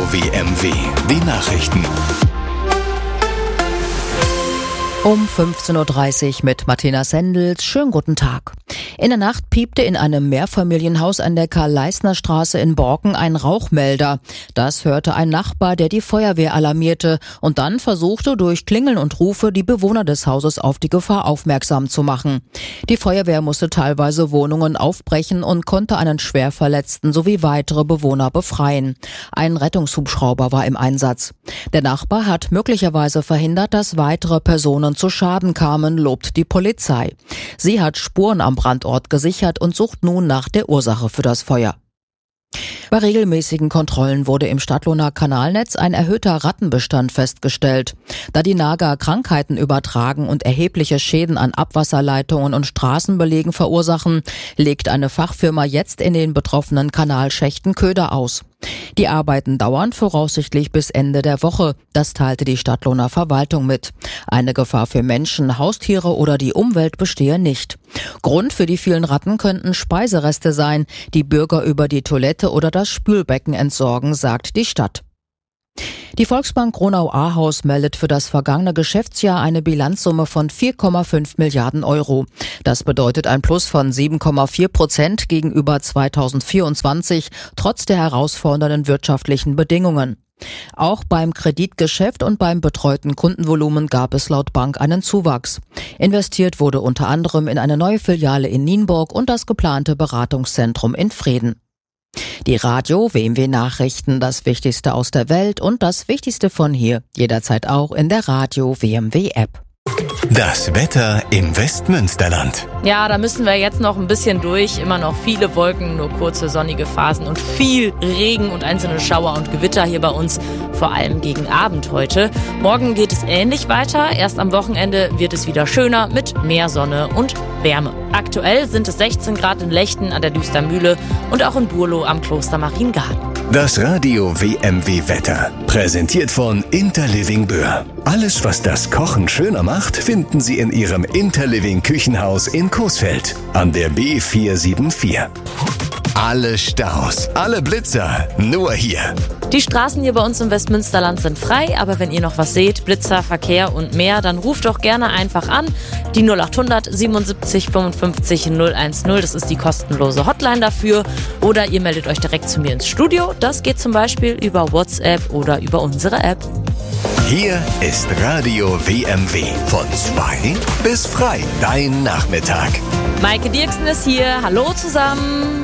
WMW, die Nachrichten. Um 15.30 Uhr mit Martina Sendels. Schönen guten Tag. In der Nacht piepte in einem Mehrfamilienhaus an der Karl-Leisner-Straße in Borken ein Rauchmelder. Das hörte ein Nachbar, der die Feuerwehr alarmierte und dann versuchte, durch Klingeln und Rufe die Bewohner des Hauses auf die Gefahr aufmerksam zu machen. Die Feuerwehr musste teilweise Wohnungen aufbrechen und konnte einen Schwerverletzten sowie weitere Bewohner befreien. Ein Rettungshubschrauber war im Einsatz. Der Nachbar hat möglicherweise verhindert, dass weitere Personen zu Schaden kamen, lobt die Polizei. Sie hat Spuren am Brandort gesichert und sucht nun nach der Ursache für das Feuer. Bei regelmäßigen Kontrollen wurde im Stadtlohner Kanalnetz ein erhöhter Rattenbestand festgestellt. Da die Nager Krankheiten übertragen und erhebliche Schäden an Abwasserleitungen und Straßenbelegen verursachen, legt eine Fachfirma jetzt in den betroffenen Kanalschächten Köder aus. Die Arbeiten dauern voraussichtlich bis Ende der Woche, das teilte die Stadtlohner Verwaltung mit. Eine Gefahr für Menschen, Haustiere oder die Umwelt bestehe nicht. Grund für die vielen Ratten könnten Speisereste sein, die Bürger über die Toilette oder das Spülbecken entsorgen, sagt die Stadt. Die Volksbank Gronau-Ahaus meldet für das vergangene Geschäftsjahr eine Bilanzsumme von 4,5 Milliarden Euro. Das bedeutet ein Plus von 7,4% gegenüber 2024, trotz der herausfordernden wirtschaftlichen Bedingungen. Auch beim Kreditgeschäft und beim betreuten Kundenvolumen gab es laut Bank einen Zuwachs. Investiert wurde unter anderem in eine neue Filiale in Nienburg und das geplante Beratungszentrum in Vreden. Die Radio WMW Nachrichten, das Wichtigste aus der Welt und das Wichtigste von hier, jederzeit auch in der Radio WMW App. Das Wetter im Westmünsterland. Ja, da müssen wir jetzt noch ein bisschen durch. Immer noch viele Wolken, nur kurze sonnige Phasen und viel Regen und einzelne Schauer und Gewitter hier bei uns, vor allem gegen Abend heute. Morgen geht es ähnlich weiter. Erst am Wochenende wird es wieder schöner mit mehr Sonne und Wärme. Aktuell sind es 16 Grad in Lechten an der Düstermühle und auch in Burlo am Kloster Mariengarten. Das Radio WMW Wetter, präsentiert von Interliving Böhr. Alles, was das Kochen schöner macht, finden Sie in Ihrem Interliving Küchenhaus in Coesfeld an der B474. Alle Staus, alle Blitzer, nur hier. Die Straßen hier bei uns im Westmünsterland sind frei, aber wenn ihr noch was seht, Blitzer, Verkehr und mehr, dann ruft doch gerne einfach an. Die 0800 77 55 010, das ist die kostenlose Hotline dafür. Oder ihr meldet euch direkt zu mir ins Studio. Das geht zum Beispiel über WhatsApp oder über unsere App. Hier ist Radio WMW von 2 bis frei, dein Nachmittag. Maike Dirksen ist hier. Hallo zusammen.